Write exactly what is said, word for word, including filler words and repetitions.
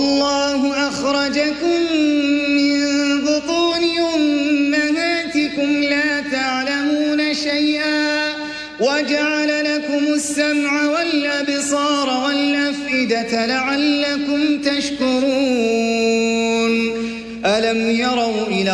الله أخرجكم من بطون أمهاتكم لا تعلمون شيئا وجعل لكم السمع والأبصار والأفئدة لعلكم تشكرون. ألم يروا إلى